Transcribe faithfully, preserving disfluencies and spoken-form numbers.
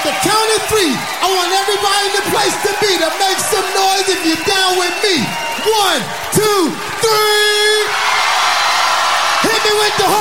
the count of three, I want everybody in the place to be to make some noise if you're down with me. One.